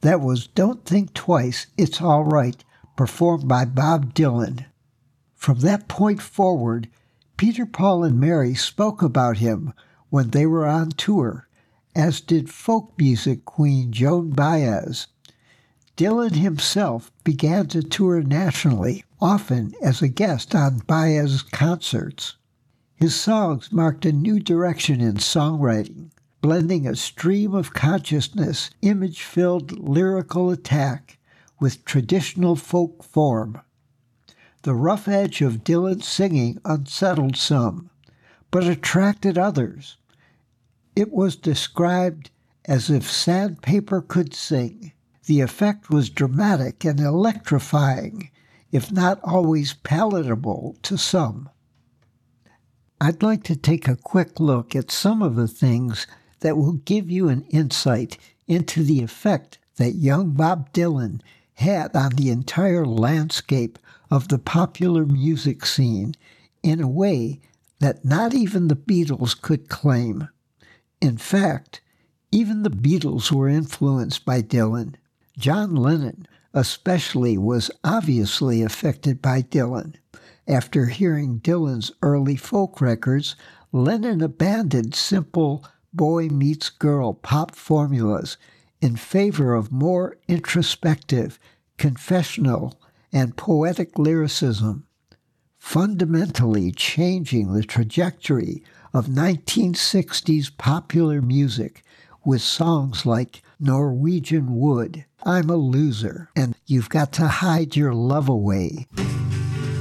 That was Don't Think Twice, It's All Right, performed by Bob Dylan. From that point forward, Peter, Paul, and Mary spoke about him when they were on tour, as did folk music queen Joan Baez. Dylan himself began to tour nationally, often as a guest on Baez's concerts. His songs marked a new direction in songwriting, blending a stream of consciousness, image-filled lyrical attack with traditional folk form. The rough edge of Dylan's singing unsettled some, but attracted others. It was described as if sandpaper could sing. The effect was dramatic and electrifying, if not always palatable to some. I'd like to take a quick look at some of the things that will give you an insight into the effect that young Bob Dylan had on the entire landscape of the popular music scene in a way that not even the Beatles could claim. In fact, even the Beatles were influenced by Dylan. John Lennon, especially, was obviously affected by Dylan. After hearing Dylan's early folk records, Lennon abandoned simple boy meets girl pop formulas in favor of more introspective, confessional, and poetic lyricism, fundamentally changing the trajectory of 1960s popular music with songs like Norwegian Wood, I'm a Loser, and You've Got to Hide Your Love Away.